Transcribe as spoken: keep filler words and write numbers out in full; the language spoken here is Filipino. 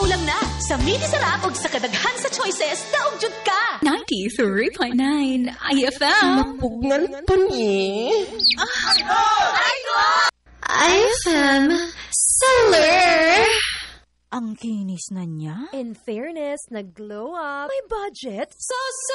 ulam na. Sa mini sarap ug sa kadaghan sa choices, daog jud ka. ninety-three point nine I F M. Pugnan pa ni. I F M Solar. Ang kinis na niya. In fairness, nag-glow up. May budget. So,